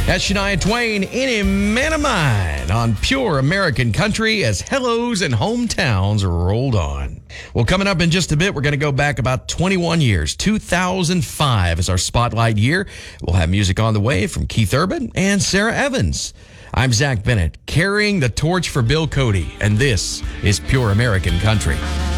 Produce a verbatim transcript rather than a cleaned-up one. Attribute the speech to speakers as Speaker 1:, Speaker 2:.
Speaker 1: That's Shania Twain, Any Man of Mine, on Pure American Country as Hellos and Hometowns rolled on. Well, coming up in just a bit, we're going to go back about twenty-one years. two thousand five is our spotlight year. We'll have music on the way from Keith Urban and Sarah Evans. I'm Zach Bennett, carrying the torch for Bill Cody, and this is Pure American Country.